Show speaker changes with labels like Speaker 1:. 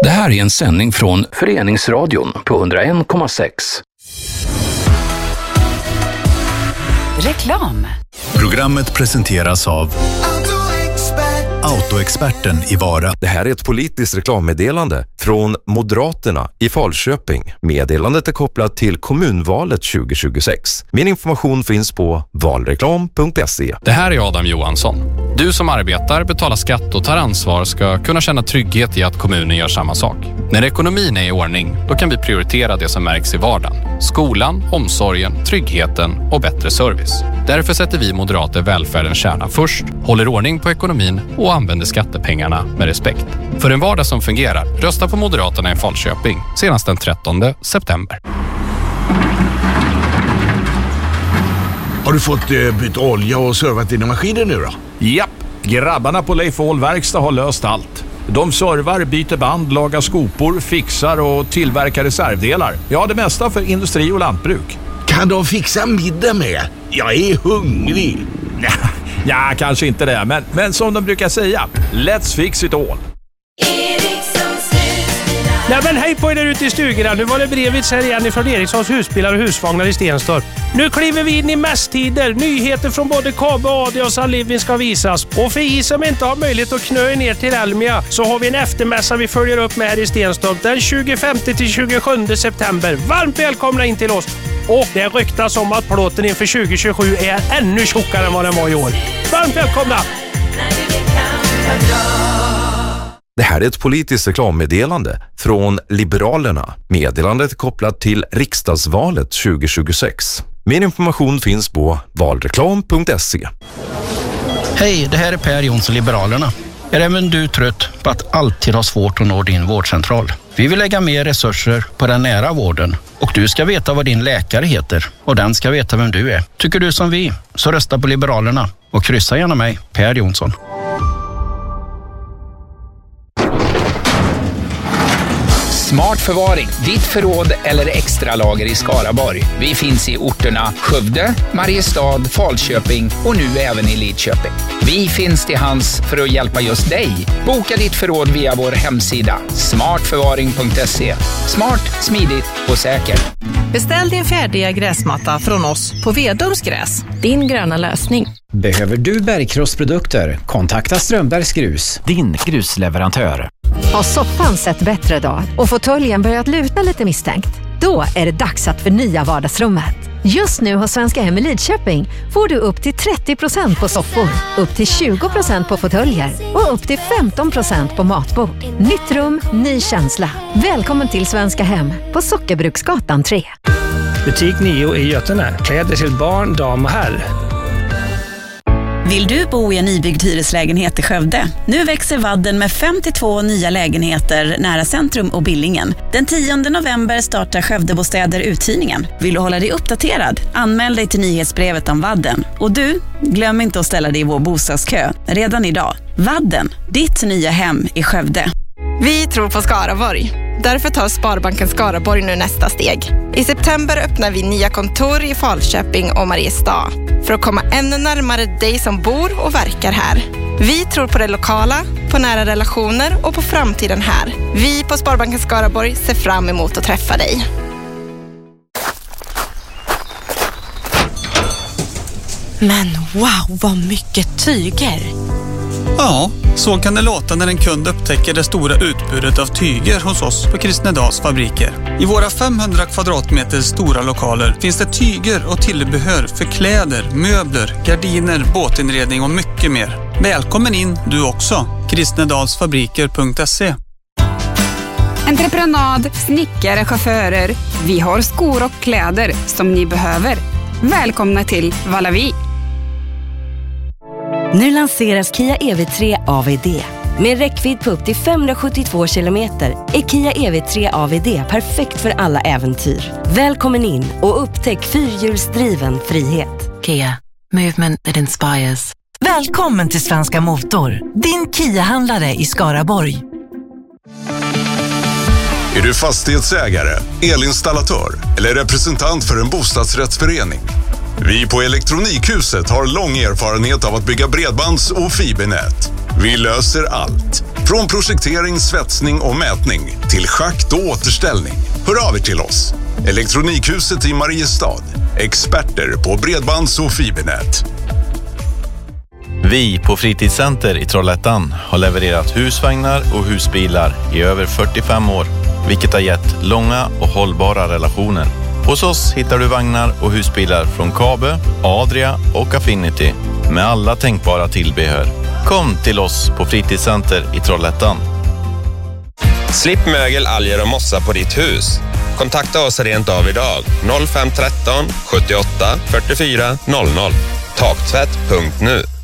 Speaker 1: Det här är en sändning från Föreningsradion på 101,6.
Speaker 2: Reklam.
Speaker 3: Programmet presenteras av Autoexperten i Vara.
Speaker 4: Det här är ett politiskt reklammeddelande från Moderaterna i Falköping. Meddelandet är kopplat till kommunvalet 2026. Min information finns på valreklam.se.
Speaker 5: Det här är Adam Johansson. Du som arbetar, betalar skatt och tar ansvar ska kunna känna trygghet i att kommunen gör samma sak. När ekonomin är i ordning, då kan vi prioritera det som märks i vardagen. Skolan, omsorgen, tryggheten och bättre service. Därför sätter vi moderater välfärdens kärna först, håller ordning på ekonomin och använder skattepengarna med respekt. För en vardag som fungerar, rösta på Moderaterna i Falköping senast den 13 september.
Speaker 6: Har du fått byta olja och servat dina maskiner nu då?
Speaker 7: Japp, grabbarna på Leif Ahl Verkstad har löst allt. De servar, byter band, lagar skopor, fixar och tillverkar reservdelar. Ja, det mesta för industri och lantbruk.
Speaker 6: Kan de fixa middag med? Jag är hungrig.
Speaker 7: Ja, kanske inte det, men som de brukar säga, let's fix it all.
Speaker 8: Nej men hej på er där ute i stugorna. Nu var det brevet här igen ifrån Erikssons husbilar och husvagnar i Stenstorp. Nu kliver vi in i mässtider. Nyheter från både KB, AD och Sun Living ska visas. Och för er som inte har möjlighet att knö ner till Elmia så har vi en eftermässa vi följer upp med här i Stenstorp den 25-27 september. Varmt välkomna in till oss. Och det ryktas om att plåten inför 2027 är ännu tjockare än vad den var i år. Varmt välkomna!
Speaker 4: Det här är ett politiskt reklammeddelande från Liberalerna. Meddelandet är kopplat till riksdagsvalet 2026. Min information finns på valreklam.se.
Speaker 9: Hej, det här är Per Jonsson, Liberalerna. Är även du trött på att alltid ha svårt att nå din vårdcentral? Vi vill lägga mer resurser på den nära vården och du ska veta vad din läkare heter och den ska veta vem du är. Tycker du som vi, så rösta på Liberalerna och kryssa gärna mig, Per Jonsson.
Speaker 10: Smart förvaring, ditt förråd eller extra lager i Skaraborg. Vi finns i orterna Skövde, Mariestad, Falköping och nu även i Lidköping. Vi finns till hands för att hjälpa just dig. Boka ditt förråd via vår hemsida smartförvaring.se. Smart, smidigt och säkert.
Speaker 2: Beställ din färdiga gräsmatta från oss på Vedums gräs. Din gröna lösning.
Speaker 11: Behöver du bergkrossprodukter? Kontakta Strömbergs Grus, din grusleverantör.
Speaker 12: Har soffan sett bättre dag och fåtöljen börjat luta lite misstänkt? Då är det dags att förnya vardagsrummet. Just nu hos Svenska Hem i Lidköping får du upp till 30% på soffor, upp till 20% på fåtöljer och upp till 15% på matbord. Nytt rum, ny känsla. Välkommen till Svenska Hem på Sockerbruksgatan 3.
Speaker 8: Butik 9 i Götene. Kläder till barn, dam och herr.
Speaker 2: Vill du bo i en nybyggd hyreslägenhet i Skövde? Nu växer Vadden med 52 nya lägenheter nära centrum och Billingen. Den 10 november startar Skövdebostäder uthyrningen. Vill du hålla dig uppdaterad? Anmäl dig till nyhetsbrevet om Vadden. Och du, glöm inte att ställa dig i vår bostadskö redan idag. Vadden, ditt nya hem i Skövde.
Speaker 13: Vi tror på Skaraborg. Därför tar Sparbanken Skaraborg nu nästa steg. I september öppnar vi nya kontor i Falköping och Mariestad för att komma ännu närmare dig som bor och verkar här. Vi tror på det lokala, på nära relationer och på framtiden här. Vi på Sparbanken Skaraborg ser fram emot att träffa dig.
Speaker 14: Men wow, vad mycket tyger!
Speaker 15: Ja, så kan det låta när en kund upptäcker det stora utbudet av tyger hos oss på Kristnedals fabriker. I våra 500 kvadratmeter stora lokaler finns det tyger och tillbehör för kläder, möbler, gardiner, båtinredning och mycket mer. Välkommen in du också. Kristnedalsfabriker.se.
Speaker 16: Entreprenad, snickare, chaufförer. Vi har skor och kläder som ni behöver. Välkomna till Valavi.
Speaker 17: Nu lanseras Kia EV3 AVD. Med räckvidd på upp till 572 kilometer är Kia EV3 AVD perfekt för alla äventyr. Välkommen in och upptäck fyrhjulsdriven frihet.
Speaker 18: Kia, movement that inspires. Välkommen till Svenska Motor, din Kia-handlare i Skaraborg.
Speaker 19: Är du fastighetsägare, elinstallatör eller representant för en bostadsrättsförening? Vi på Elektronikhuset har lång erfarenhet av att bygga bredbands- och fibernät. Vi löser allt. Från projektering, svetsning och mätning till schakt och återställning. Hör av er till oss. Elektronikhuset i Mariestad. Experter på bredbands- och fibernät.
Speaker 20: Vi på Fritidscenter i Trollhättan har levererat husvagnar och husbilar i över 45 år, vilket har gett långa och hållbara relationer. Hos oss hittar du vagnar och husbilar från Kabe, Adria och Affinity med alla tänkbara tillbehör. Kom till oss på Fritidscenter i Trollhättan.
Speaker 21: Slipp mögel, alger och mossa på ditt hus. Kontakta oss rent av idag. 0513 78 44 00. Taktvätt.nu